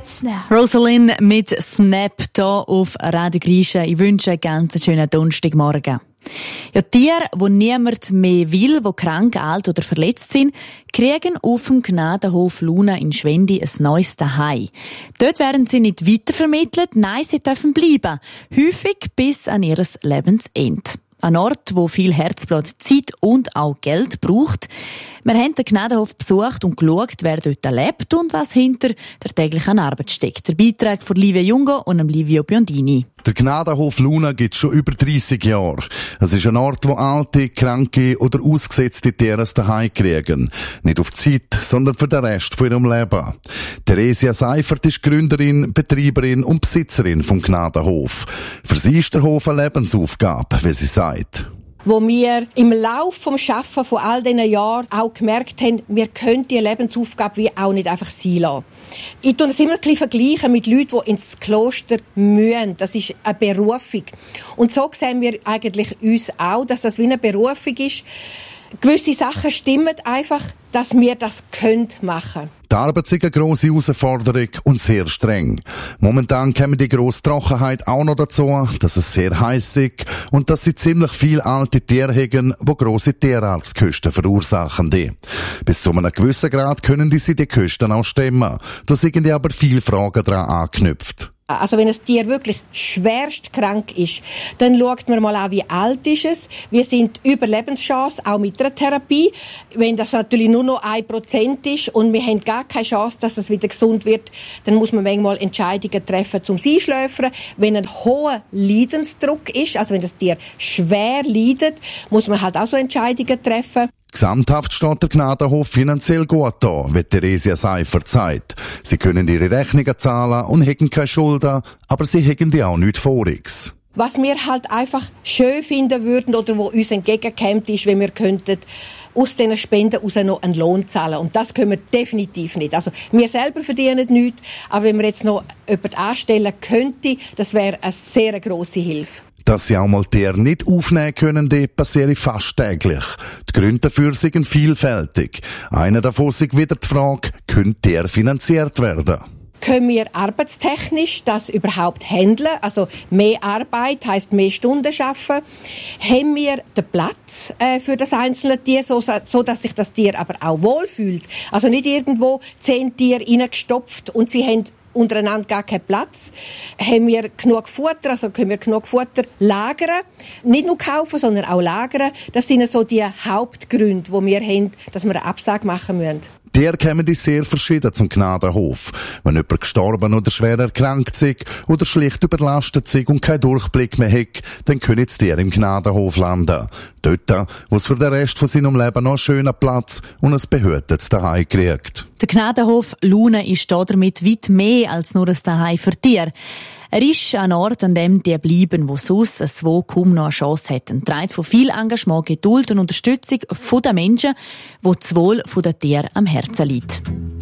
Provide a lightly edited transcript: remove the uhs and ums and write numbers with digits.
Snap. Rosalind mit Snap hier auf Radio Grisha. Ich wünsche einen ganz schönen Donnerstagmorgen. Ja, Tiere, die niemand mehr will, die krank, alt oder verletzt sind, kriegen auf dem Gnadenhof Luna in Schwendi ein neues Zuhause. Dort werden sie nicht weitervermittelt, nein, sie dürfen bleiben. Häufig bis an ihr Lebensende. Ein Ort, wo viel Herzblut, Zeit und auch Geld braucht. Wir haben den Gnadenhof besucht und geschaut, wer dort lebt und was hinter der täglichen Arbeit steckt. Der Beitrag von Livia Jungo und Livio Biondini. Der Gnadenhof Luna gibt es schon über 30 Jahre. Es ist ein Ort, wo alte, kranke oder ausgesetzte Tiere daheim kriegen. Nicht auf Zeit, sondern für den Rest von ihrem Leben. Theresia Seifert ist Gründerin, Betreiberin und Besitzerin vom Gnadenhof. Für sie ist der Hof eine Lebensaufgabe, wie sie sagt. Wo wir im Lauf vom Arbeiten von all diesen Jahren auch gemerkt haben, wir können die Lebensaufgabe wie auch nicht einfach sein lassen. Ich tue es immer ein bisschen vergleichen mit Leuten, die ins Kloster müssen. Das ist eine Berufung. Und so sehen wir eigentlich uns auch, dass das wie eine Berufung ist. Gewisse Sachen stimmen einfach, dass wir das machen können. Die Arbeit ist eine grosse Herausforderung und sehr streng. Momentan kommen die grosse Trockenheit auch noch dazu, dass es sehr heiß ist und dass sie ziemlich viele alte Tiere haben, die grosse Tierarztkosten verursachen. Bis zu einem gewissen Grad können die Kosten auch stemmen. Da sind aber viele Fragen daran angeknüpft. Also wenn ein Tier wirklich schwerst krank ist, dann schaut man mal an, wie alt ist es. Wir sind Überlebenschance, auch mit einer Therapie. Wenn das natürlich nur noch 1% ist und wir haben gar keine Chance, dass es wieder gesund wird, dann muss man manchmal Entscheidungen treffen zum Einschläfern. Wenn ein hoher Leidensdruck ist, also wenn das Tier schwer leidet, muss man halt auch so Entscheidungen treffen. Gesamthaft steht der Gnadenhof finanziell gut da, wie Theresia Seifert sagt. Sie können ihre Rechnungen zahlen und haben keine Schulden, aber sie haben die auch nicht voriges. Was wir halt einfach schön finden würden oder wo uns entgegenkommt, ist, wenn wir könnten aus diesen Spenden raus noch einen Lohn zahlen. Und das können wir definitiv nicht. Also wir selber verdienen nichts, aber wenn wir jetzt noch jemanden anstellen könnte, das wäre eine sehr grosse Hilfe. Dass sie auch mal Tiere nicht aufnehmen können, das passiert fast täglich. Die Gründe dafür sind vielfältig. Einer davon ist wieder die Frage, können Tiere finanziert werden? Können wir arbeitstechnisch das überhaupt handeln? Also mehr Arbeit heisst mehr Stunden arbeiten. Haben wir den Platz für das einzelne Tier, so dass sich das Tier aber auch wohlfühlt? Also nicht irgendwo 10 Tiere reingestopft und sie haben untereinander gar keinen Platz. Haben wir genug Futter, also können wir genug Futter lagern. Nicht nur kaufen, sondern auch lagern. Das sind so die Hauptgründe, die wir haben, dass wir eine Absage machen müssen. Die kommen sehr verschieden zum Gnadenhof. Wenn jemand gestorben oder schwer erkrankt ist oder schlicht überlastet ist und keinen Durchblick mehr hat, dann können die Tiere im Gnadenhof landen. Dort, wo es für den Rest von seinem Leben noch einen schönen Platz und ein behütetes Zuhause kriegt. Der Gnadenhof Luna ist damit weit mehr als nur ein Zuhause für Tiere. Er ist ein Ort, an dem die bleiben, wo sonst so kaum noch eine Chance hätten. Trägt von viel Engagement, Geduld und Unterstützung der Menschen, wo das Wohl der Tiere am Herzen liegt.